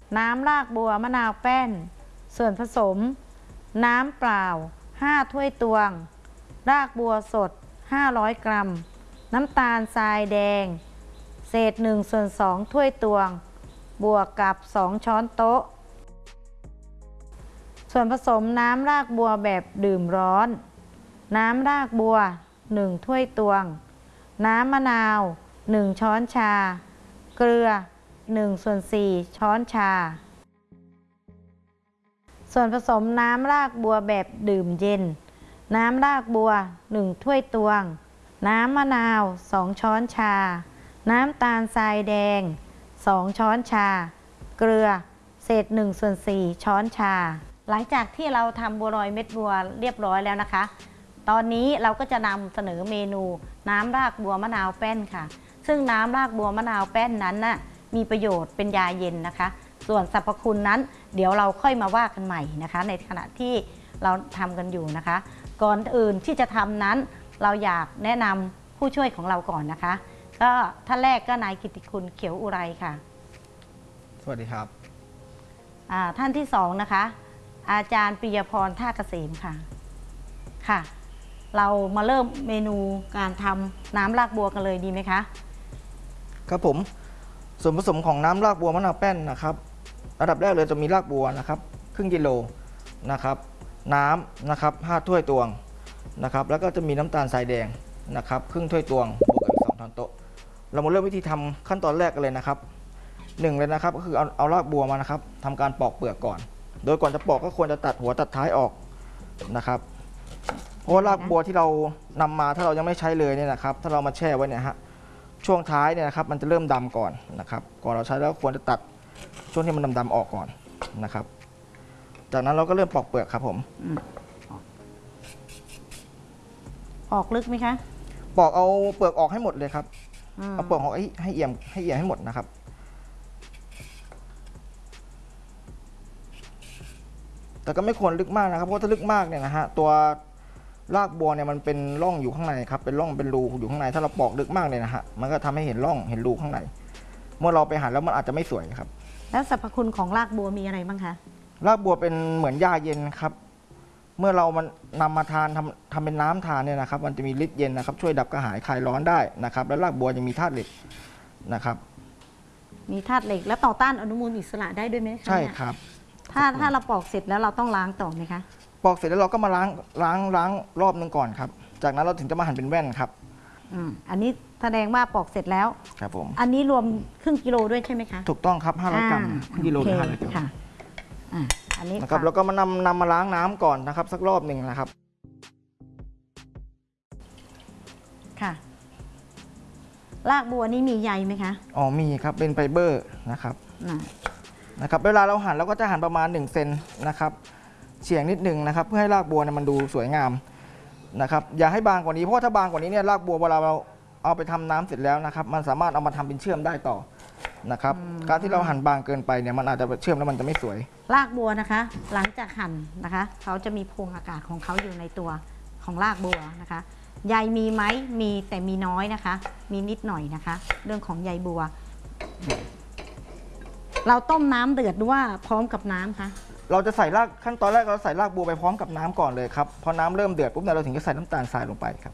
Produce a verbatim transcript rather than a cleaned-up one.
น้ำรากบัวมะนาวแป้นส่วนผสมน้ำเปล่าห้าถ้วยตวงรากบัวสดห้าร้อยกรัมน้ำตาลทรายแดงเศษหนึ่งส่วนสองถ้วยตวงบวกกับสองช้อนโต๊ะส่วนผสมน้ำรากบัวแบบดื่มร้อนน้ำรากบัวหนึ่งถ้วยตวงน้ำมะนาวหนึ่งช้อนชาเกลือหนึ่งส่วนสี่ช้อนชาส่วนผสมน้ำรากบัวแบบดื่มเย็นน้ำรากบัวหนึ่งถ้วยตวงน้ำมะนาวสองช้อนชาน้ำตาลทรายแดงสองช้อนชาเกลือเศษหนึ่งส่วนสี่ช้อนชาหลังจากที่เราทำบัวลอยเม็ดบัวเรียบร้อยแล้วนะคะตอนนี้เราก็จะนำเสนอเมนูน้ำรากบัวมะนาวแป้นค่ะซึ่งน้ำรากบัวมะนาวแป้นนั้นน่ะมีประโยชน์เป็นยาเย็นนะคะส่วนสรรพคุณนั้นเดี๋ยวเราค่อยมาว่ากันใหม่นะคะในขณะที่เราทำกันอยู่นะคะก่อนอื่นที่จะทำนั้นเราอยากแนะนำผู้ช่วยของเราก่อนนะคะก็ท่านแรกก็นายกิตติคุณเขียวอุไรค่ะสวัสดีครับท่านที่สองนะคะอาจารย์ปิยพรท่าเกษมค่ะค่ะเรามาเริ่มเมนูการทำน้ำรากบัวกันเลยดีไหมคะครับผมส่วนผสมของน้ำรากบัวมะนาวแป้นนะครับระดับแรกเลยจะมีรากบัวนะครับครึ่งกิโลนะครับน้ำนะครับห้าถ้วยตวงนะครับแล้วก็จะมีน้ำตาลทรายแดงนะครับครึ่งถ้วยตวงบวกกับสองช้อนโต๊ะเรามาเริ่มวิธีทำขั้นตอนแรกกันเลยนะครับหนึ่งเลยนะครับก็คือเอาเอารากบัวมานะครับทำการปอกเปลือกก่อนโดยก่อนจะปอกก็ควรจะตัดหัวตัดท้ายออกนะครับเพราะว่ารากบัวที่เรานำมาถ้าเรายังไม่ใช้เลยเนี่ยนะครับถ้าเรามาแช่ไว้เนี่ยฮะช่วงท้ายเนี่ยนะครับมันจะเริ่มดำก่อนนะครับก่อนเราใช้แล้วควรจะตัดช่วงที่มันดำๆออกก่อนนะครับจากนั้นเราก็เริ่มปอกเปลือกครับผมปอกลึกไหมคะปอกเอาเปลือกออกให้หมดเลยครับเอาเปลือกออกให้ให้เอี่ยมให้เอี่ยมให้หมดนะครับแต่ก็ไม่ควรลึกมากนะครับเพราะถ้าลึกมากเนี่ยนะฮะตัวรากบัวเนี่ยมันเป็นร่องอยู่ข้างในครับเป็นร่องเป็นรูอยู่ข้างในถ้าเราปอกลึกมากเลยนะฮะมันก็ทำให้เห็นร่องเห็นรูข้างในเมื่อเราไปหั่นแล้วมันอาจจะไม่สวยครับแล้วสรรพคุณของรากบัวมีอะไรบ้างคะรากบัวเป็นเหมือนยาเย็นครับเมื่อเรามันนำมาทานทำทำเป็นน้ำทานเนี่ยนะครับมันจะมีฤทธิ์เย็นนะครับช่วยดับกระหายคลายร้อนได้นะครับและรากบัวยังมีธาตุเหล็กนะครับมีธาตุเหล็กและต่อต้านอนุมูลอิสระได้ด้วยไหมคะใช่ครับถ้าถ้าเราปอกเสร็จแล้วเราต้องล้างต่อไหมคะปอกเสร็จแล้วเราก็มาล้างล้างล้างรอบนึงก่อนครับจากนั้นเราถึงจะมาหั่นเป็นแว่นครับอืมอันนี้แสดงว่าปอกเสร็จแล้วครับผมอันนี้รวมครึ่งกิโลด้วยใช่ไหมคะถูกต้องครับห้าร้อยกรัมครึ่งกิโลหรือห้าร้อยกรัมค่ะอันนี้นะครับแล้วก็มานำนำมาล้างน้ำก่อนนะครับสักรอบหนึ่งนะครับค่ะรากบัวนี้มีใยไหมคะอ๋อมีครับเป็นไฟเบอร์นะครับนะครับเวลาเราหั่นเราก็จะหั่นประมาณหนึ่งเซนนะครับเฉียงนิดนึงนะครับเพื่อให้รากบัวเนี่ยมันดูสวยงามนะครับอย่าให้บางกว่านี้เพราะถ้าบางกว่านี้เนี่ยรากบัวเวลาเราเอาไปทำน้ำเสร็จแล้วนะครับมันสามารถเอามาทำเป็นเชื่อมได้ต่อนะครับการที่เราหั่นบางเกินไปเนี่ยมันอาจจะเชื่อมแล้วมันจะไม่สวยรากบัวนะคะหลังจากหั่นนะคะเขาจะมีโพรงอากาศของเขาอยู่ในตัวของรากบัวนะคะใยมีไหมมีแต่มีน้อยนะคะมีนิดหน่อยนะคะเรื่องของใยบัวเราต้มน้ำเดือดหรือว่าพร้อมกับน้ำคะเราจะใส่รากขั้นตอนแรกเราใส่รากบัวไปพร้อมกับน้ำก่อนเลยครับพอน้ำเริ่มเดือดปุ๊บเนี่ยเราถึงจะใส่น้ำตาลทรายลงไปครับ